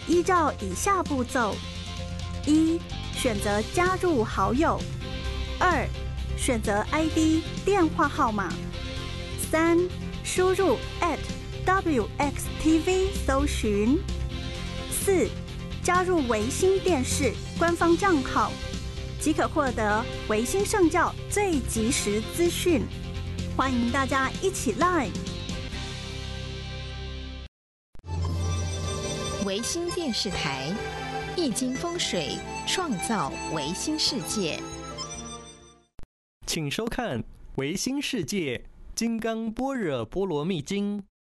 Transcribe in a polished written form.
依照以下步骤：1. 选择加入好友；2. 选择 ID 电话号码；3. 输入 @WXTV 搜寻；4. 加入维新电视官方账号，即可获得维新圣教最及时资讯。欢迎大家一起来！ 维新电视台，易经风水创造维新世界。 请收看《维新世界金刚般若波罗蜜经》